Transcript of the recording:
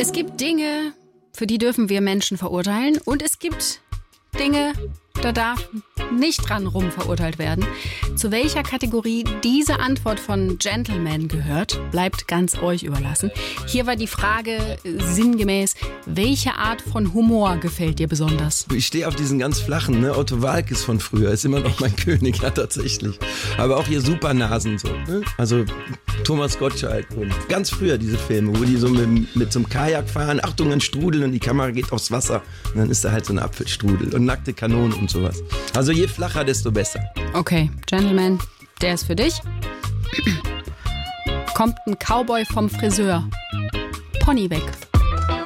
Es gibt Dinge, für die dürfen wir Menschen verurteilen. Und es gibt Dinge, da darf nicht dran rum verurteilt werden. Zu welcher Kategorie diese Antwort von Gentleman gehört, bleibt ganz euch überlassen. Hier war die Frage sinngemäß, welche Art von Humor gefällt dir besonders? Ich stehe auf diesen ganz flachen, ne? Otto Waalkes von früher ist immer noch mein König, ja, tatsächlich. Aber auch hier Supernasen so, ne? Also Thomas Gottschalk und ganz früher diese Filme, wo die so mit so einem Kajak fahren, Achtung, ein Strudel und die Kamera geht aufs Wasser und dann ist da halt so ein Apfelstrudel und nackte Kanonen und sowas. Also je flacher, desto besser. Okay, Gentleman, der ist für dich. Kommt ein Cowboy vom Friseur. Pony weg.